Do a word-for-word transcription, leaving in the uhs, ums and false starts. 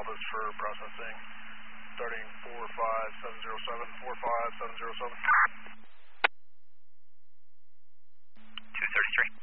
Alpha's for processing. Starting four five seven zero seven, four five seven zero seven.